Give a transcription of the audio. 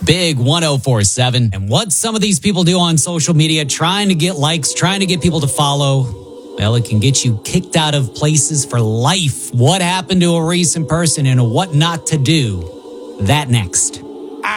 Big 1047. And what some of these people do on social media, trying to get likes, trying to get people to follow, well, it can get you kicked out of places for life. What happened to a recent person and what not to do? That next.